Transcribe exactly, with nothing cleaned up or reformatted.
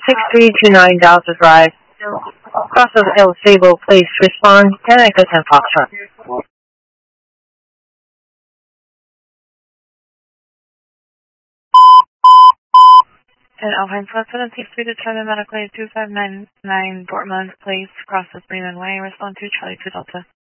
six three two nine Dallas Drive. Cross of El Sable, please respond. ten Echo ten Foxtrot. And Alpine Plus seven six three to Charlie Medical two five nine nine Dortmund, please cross the Freeman Way. Respond to Charlie two Delta.